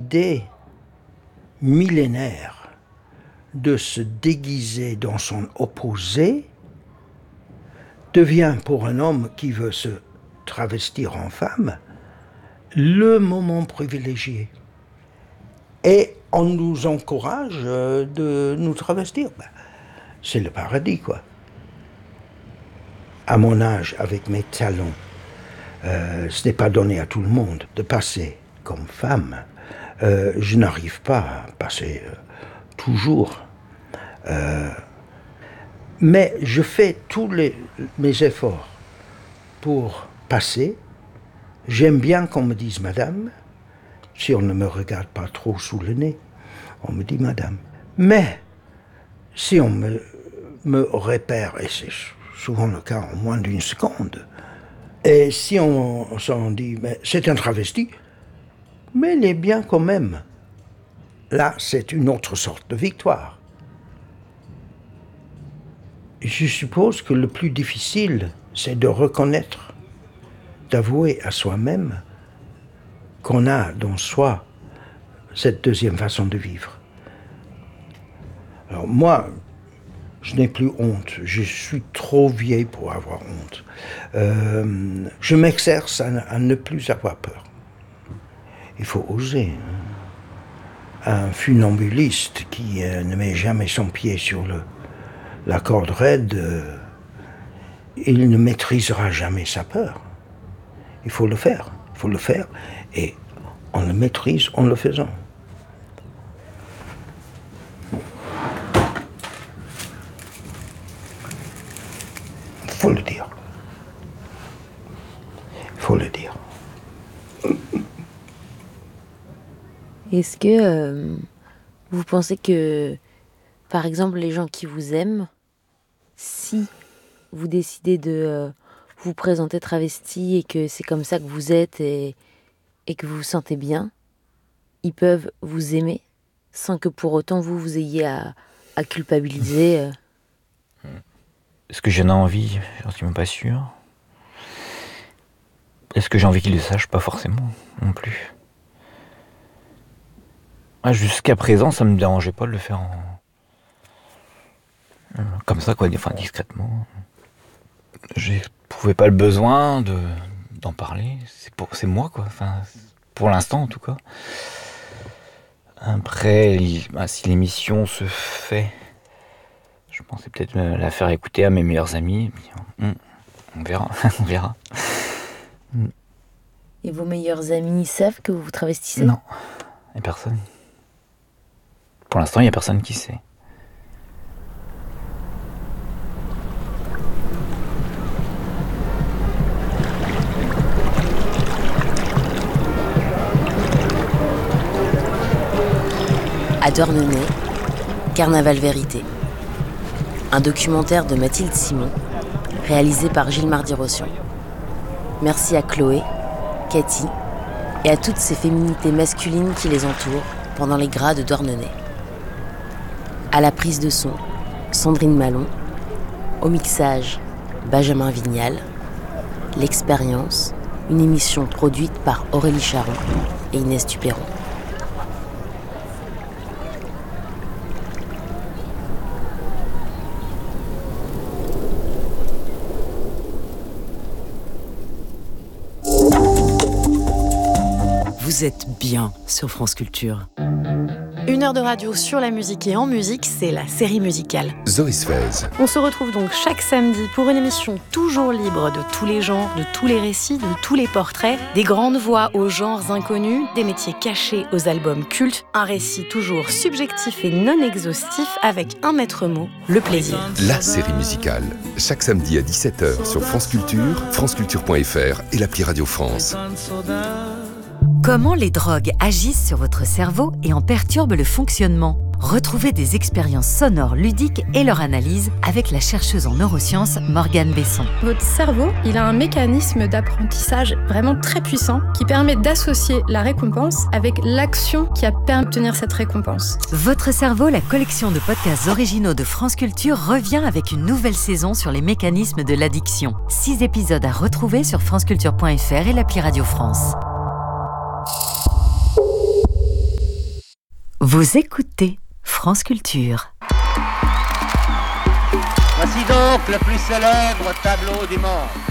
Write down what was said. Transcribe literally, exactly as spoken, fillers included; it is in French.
idée millénaire de se déguiser dans son opposé devient pour un homme qui veut se travestir en femme le moment privilégié. Et on nous encourage de nous travestir. Ben, c'est le paradis, quoi. À mon âge, avec mes talons, euh, ce n'est pas donné à tout le monde de passer comme femme. Euh, je n'arrive pas à passer euh, toujours. Euh, mais je fais tous les, mes efforts pour passer. J'aime bien qu'on me dise madame, si on ne me regarde pas trop sous le nez, on me dit madame. Mais si on me, me repère, et c'est souvent le cas en moins d'une seconde, et si on s'en dit mais c'est un travesti, mais il est bien quand même. Là, c'est une autre sorte de victoire. Je suppose que le plus difficile, c'est de reconnaître, d'avouer à soi-même qu'on a dans soi cette deuxième façon de vivre. Alors moi, je n'ai plus honte. Je suis trop vieille pour avoir honte. Euh, je m'exerce à, à ne plus avoir peur. Il faut oser. Un funambuliste qui euh, ne met jamais son pied sur le, la corde raide, euh, il ne maîtrisera jamais sa peur. Il faut le faire. Il faut le faire. Et on le maîtrise en le faisant. Il faut le dire. Il faut le dire. Est-ce que euh, vous pensez que, par exemple, les gens qui vous aiment, si vous décidez de euh, vous présenter travesti et que c'est comme ça que vous êtes et, et que vous vous sentez bien, ils peuvent vous aimer sans que pour autant vous, vous ayez à, à culpabiliser euh... Est-ce que j'en ai envie? J'en suis même pas sûr. Est-ce que j'ai envie qu'ils le sachent? Pas forcément, non plus. Ah, jusqu'à présent, ça me dérangeait pas de le faire en... comme ça, quoi, enfin discrètement. J'éprouvais pas le besoin de d'en parler. C'est pour, c'est moi, quoi. Enfin, pour l'instant, en tout cas. Après, bah, si l'émission se fait, je pensais peut-être la faire écouter à mes meilleurs amis. On verra, on verra. Et vos meilleurs amis savent que vous vous travestissez? Non, il n'y a personne. Pour l'instant, il n'y a personne qui sait. À Douarnenez, Carnaval Vérité. Un documentaire de Mathilde Simon, réalisé par Gilles Mardy-Rossian. Merci à Chloé, Cathy et à toutes ces féminités masculines qui les entourent pendant les gras de Douarnenez. À la prise de son, Sandrine Malon. Au mixage, Benjamin Vignal. L'expérience, une émission produite par Aurélie Charon et Inès Tupéron. Vous êtes bien sur France Culture. Une heure de radio sur la musique et en musique, c'est la série musicale. Zoé Sfez. On se retrouve donc chaque samedi pour une émission toujours libre de tous les genres, de tous les récits, de tous les portraits, des grandes voix aux genres inconnus, des métiers cachés aux albums cultes, un récit toujours subjectif et non exhaustif avec un maître mot, le plaisir. La série musicale, chaque samedi à dix-sept heures sur France Culture, franceculture point f r et l'appli Radio France. Comment les drogues agissent sur votre cerveau et en perturbent le fonctionnement? Retrouvez des expériences sonores ludiques et leur analyse avec la chercheuse en neurosciences Morgane Besson. Votre cerveau, il a un mécanisme d'apprentissage vraiment très puissant qui permet d'associer la récompense avec l'action qui a permis d'obtenir cette récompense. Votre cerveau, la collection de podcasts originaux de France Culture, revient avec une nouvelle saison sur les mécanismes de l'addiction. Six épisodes à retrouver sur franceculture point f r et l'appli Radio France. Vous écoutez France Culture. Voici donc le plus célèbre tableau du monde.